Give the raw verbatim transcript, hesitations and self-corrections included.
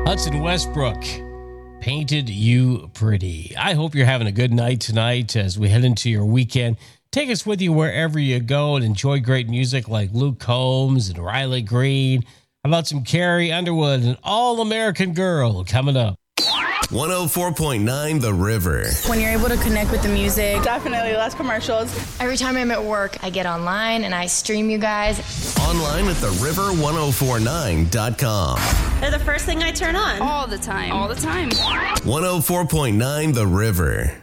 Hudson Westbrook, Painted You Pretty. I hope you're having a good night tonight as we head into your weekend. Take us with you wherever you go and enjoy great music like Luke Combs and Riley Green. How about some Carrie Underwood and All American Girl coming up? one oh four point nine The River. When you're able to connect with the music. Definitely less commercials. Every time I'm at work, I get online and I stream you guys. Online at the river ten forty-nine dot com. They're the first thing I turn on. All the time. All the time. one oh four point nine The River.